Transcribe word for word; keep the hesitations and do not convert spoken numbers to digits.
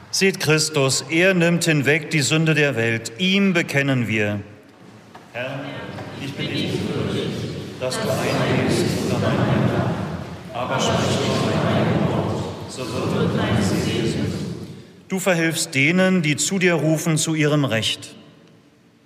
Seht Christus, er nimmt hinweg die Sünde der Welt. Ihm bekennen wir. Herr, ich bin nicht würdig, dass du eingehst unter mein Dach, aber sprich nur ein Wort, so wird meine Seele gesund. Du verhilfst denen, die zu dir rufen, zu ihrem Recht.